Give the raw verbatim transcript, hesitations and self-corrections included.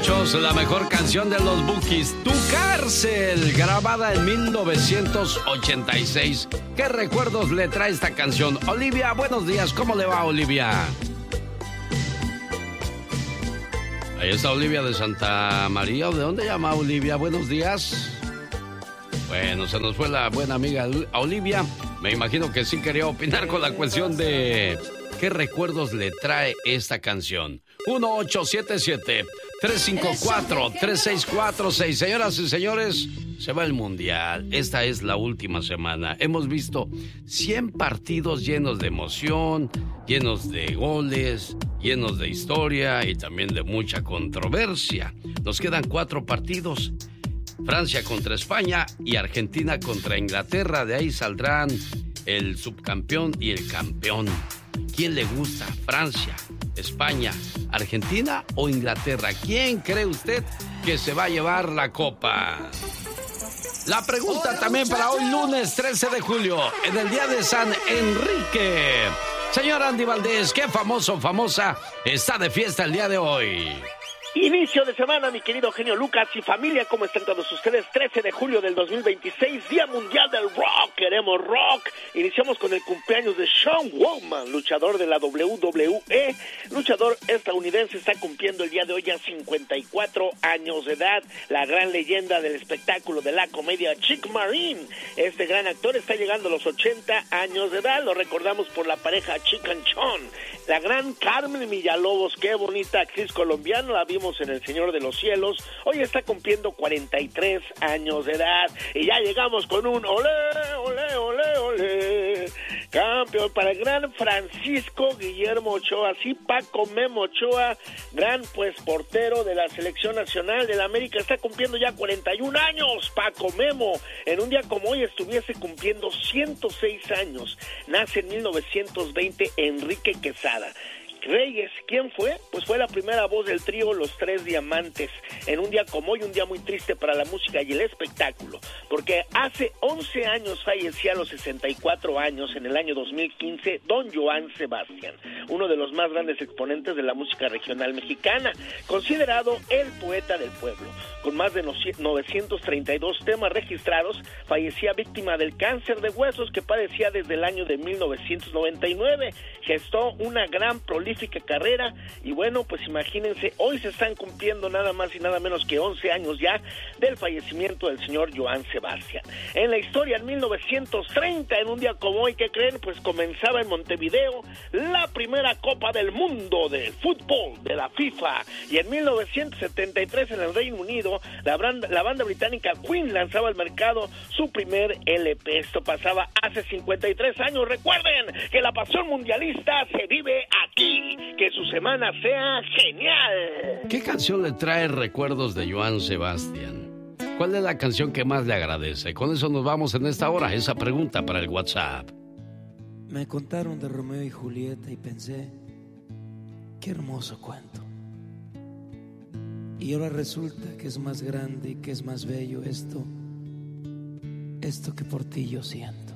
muchachos, la mejor canción de los Bukis, Tu Cárcel, grabada en mil novecientos ochenta y seis. ¿Qué recuerdos le trae esta canción? Olivia, buenos días, ¿cómo le va, Olivia? Ahí está Olivia de Santa María. ¿De dónde llama Olivia? Buenos días. Bueno, se nos fue la buena amiga Olivia. Me imagino que sí quería opinar con la cuestión de qué recuerdos le trae esta canción. uno ocho siete siete, tres cinco cuatro, tres seis cuatro seis. Señoras y señores, se va el Mundial. Esta es la última semana. Hemos visto cien partidos llenos de emoción, llenos de goles, llenos de historia y también de mucha controversia. Nos quedan cuatro partidos. Francia contra España y Argentina contra Inglaterra. De ahí saldrán el subcampeón y el campeón. ¿Quién le gusta? ¿Francia, España, Argentina o Inglaterra? ¿Quién cree usted que se va a llevar la copa? La pregunta también para hoy, lunes trece de julio, en el día de San Enrique. Señor Andy Valdés, ¿qué famoso o famosa está de fiesta el día de hoy? Inicio de semana, mi querido genio Lucas y familia, ¿cómo están todos ustedes? trece de julio del dos mil veintiséis, Día Mundial del Rock, queremos rock. Iniciamos con el cumpleaños de Sean Waltman, luchador de la doble u doble u E, luchador estadounidense, está cumpliendo el día de hoy ya cincuenta y cuatro años de edad, la gran leyenda del espectáculo de la comedia Chick Marine. Este gran actor está llegando a los ochenta años de edad, lo recordamos por la pareja Chick and Chon. La gran Carmen Villalobos, qué bonita actriz colombiana, la vimos en El Señor de los Cielos, hoy está cumpliendo cuarenta y tres años de edad, y ya llegamos con un olé, olé, olé, olé, campeón para el gran Francisco Guillermo Ochoa, sí, Paco Memo Ochoa, gran pues portero de la Selección Nacional de la América, está cumpliendo ya cuarenta y un años, Paco Memo, en un día como hoy estuviese cumpliendo ciento seis años, nace en mil novecientos veinte Enrique Quesada. Reyes, ¿quién fue? Pues fue la primera voz del trío Los Tres Diamantes, en un día como hoy, un día muy triste para la música y el espectáculo, porque hace once años fallecía a los sesenta y cuatro años, en el año dos mil quince, don Joan Sebastián, uno de los más grandes exponentes de la música regional mexicana, considerado el poeta del pueblo, con más de novecientos treinta y dos temas registrados, fallecía víctima del cáncer de huesos que padecía desde el año de mil novecientos noventa y nueve, gestó una gran prolífica carrera y bueno, pues imagínense, hoy se están cumpliendo nada más y nada menos que once años ya del fallecimiento del señor Joan Sebastián. En la historia, en mil novecientos treinta, en un día como hoy, ¿qué creen? Pues comenzaba en Montevideo la primera Copa del Mundo de fútbol de la FIFA, y en mil novecientos setenta y tres en el Reino Unido, la banda, la banda británica Queen lanzaba al mercado su primer L P. Esto pasaba hace cincuenta y tres años. Recuerden que la pasión mundialista se vive aquí. Que su semana sea genial. ¿Qué canción le trae recuerdos de Joan Sebastián? ¿Cuál es la canción que más le agradece? Con eso nos vamos en esta hora. Esa pregunta para el WhatsApp. Me contaron de Romeo y Julieta y pensé, qué hermoso cuento. Y ahora resulta que es más grande y que es más bello esto, esto que por ti yo siento.